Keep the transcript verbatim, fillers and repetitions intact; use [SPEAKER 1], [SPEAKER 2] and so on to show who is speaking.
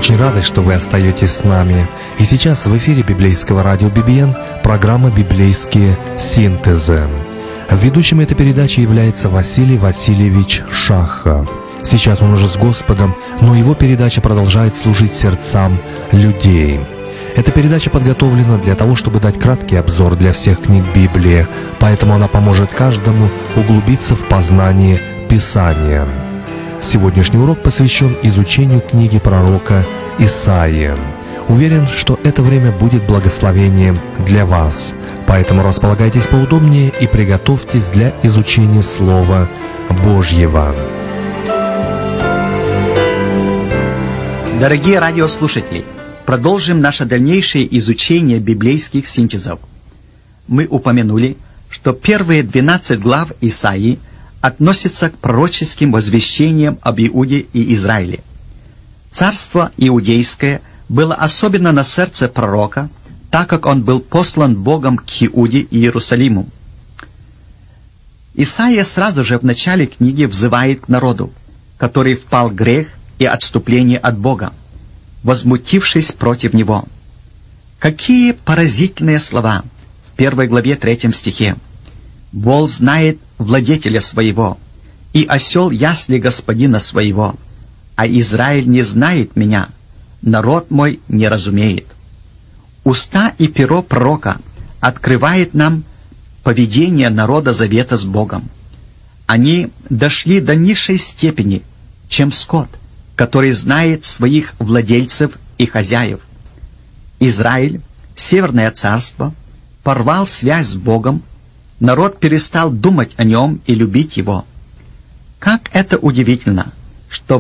[SPEAKER 1] очень рады, что вы остаетесь с нами. И сейчас в эфире библейского радио би би эн программа «Библейские синтезы». Ведущим этой передачи является Василий Васильевич Шахов. Сейчас он уже с Господом, но его передача продолжает служить сердцам людей. Эта передача подготовлена для того, чтобы дать краткий обзор для всех книг Библии, поэтому она поможет каждому углубиться в познание Писания. Сегодняшний урок посвящен изучению книги пророка Исаии. Уверен, что это время будет благословением для вас, поэтому располагайтесь поудобнее и приготовьтесь для изучения Слова Божьего.
[SPEAKER 2] Дорогие радиослушатели, продолжим наше дальнейшее изучение библейских синтезов. Мы упомянули, что первые двенадцать глав Исаии относятся к пророческим возвещениям об Иуде и Израиле. Царство иудейское было особенно на сердце пророка, так как он был послан Богом к Иуде и Иерусалиму. Исаия сразу же в начале книги взывает к народу, который впал в грех и отступление от Бога, возмутившись против Него. Какие поразительные слова в первой главе третьем стихе. «Вол знает владетеля своего, и осел ясли господина своего, а Израиль не знает меня, народ мой не разумеет». Уста и перо пророка открывает нам поведение народа завета с Богом. Они дошли до низшей степени, чем скот, который знает своих владельцев и хозяев. Израиль, Северное царство, порвал связь с Богом, народ перестал думать о нем и любить его. Как это удивительно, что